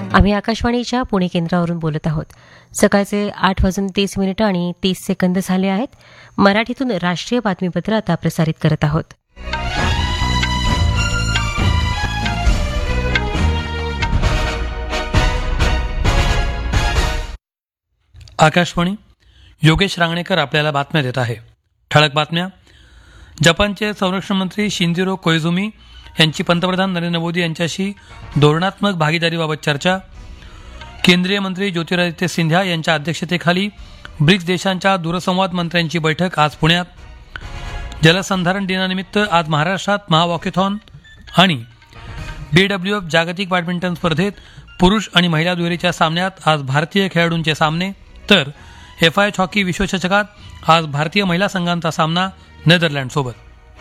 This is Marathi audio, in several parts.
आम्ही आकाशवाणीच्या पुणे केंद्रावरून बोलत आहोत. सकाळचे 8:30 आणि 30 सेकंद झाले आहेत. मराठीतून राष्ट्रीय बातमीपत्र आता प्रसारित करत आहोत. आकाशवाणी. योगेश रांगणेकर आपल्याला बातम्या देत आहे. ठळक बातम्या. जपानचे संरक्षण मंत्री शिंजिरो कोइझुमी यांची पंतप्रधान नरेंद्र मोदी यांच्याशी धोरणात्मक भागीदारीबाबत चर्चा. केंद्रीय मंत्री ज्योतिरादित्य सिंधिया यांच्या अध्यक्षतेखाली ब्रिक्स देशांच्या दूरसंवाद मंत्र्यांची बैठक आज पुण्यात. जलसंधारण दिनानिमित्त आज महाराष्ट्रात महावॉकेथॉन आणि BWF जागतिक बॅडमिंटन स्पर्धेत पुरुष आणि महिला दुहेरीच्या सामन्यात आज भारतीय खेळाडूंचे सामने, तर FIH हॉकी विश्वचषकात आज भारतीय महिला संघांचा सामना नेदरलँडसोबत.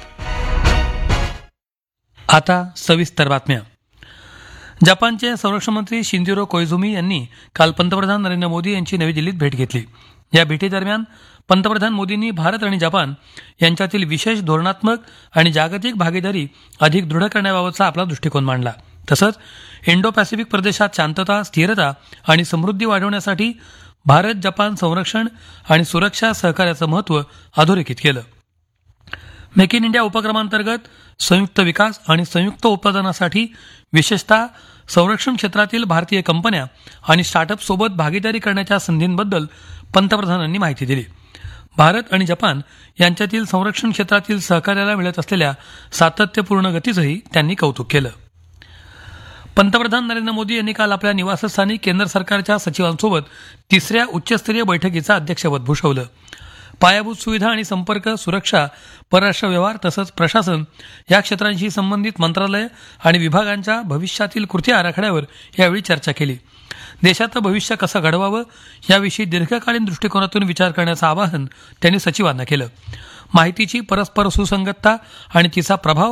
आता सविस्तर बातम्या. जपानचे संरक्षण मंत्री शिंजिरो कोइझुमी यांनी काल पंतप्रधान नरेंद्र मोदी यांची नवी दिल्लीत भेट घेतली. या भेटीदरम्यान पंतप्रधान मोदींनी भारत आणि जपान यांच्यातील विशेष धोरणात्मक आणि जागतिक भागीदारी अधिक दृढ करण्याबाबतचा आपला दृष्टिकोन मांडला. तसंच इंडो पॅसिफिक प्रदेशात शांतता, स्थिरता आणि समृद्धी वाढवण्यासाठी भारत जपान संरक्षण आणि सुरक्षा सहकार्याचं महत्त्व अधोरेखित केलं. मेक इन इंडिया उपक्रमांतर्गत संयुक्त विकास आणि संयुक्त उत्पादनासाठी विशेषतः संरक्षण क्षेत्रातील भारतीय कंपन्या आणि स्टार्टअपसोबत भागीदारी करण्याच्या संधींबद्दल पंतप्रधानांनी माहिती दिली. भारत आणि जपान यांच्यातील संरक्षण क्षेत्रातील सहकार्याला मिळत असलेल्या सातत्यपूर्ण गतीचंही त्यांनी कौतुक केलं. पंतप्रधान नरेंद्र मोदी यांनी काल आपल्या निवासस्थानी केंद्र सरकारच्या सचिवांसोबत तिसऱ्या उच्चस्तरीय बैठकीचं अध्यक्षपद भूषवलं. पायाभूत सुविधा आणि संपर्क, सुरक्षा, परराष्ट्र व्यवहार तसंच प्रशासन या क्षेत्रांशी संबंधित मंत्रालय आणि विभागांच्या भविष्यातील कृती आराखड्यावर यावेळी चर्चा केली. देशाचं भविष्य कसं घडवावं याविषयी दीर्घकालीन दृष्टिकोनातून विचार करण्याचं आवाहन त्यांनी सचिवांना केलं. माहितीची परस्पर सुसंगतता आणि तिचा प्रभाव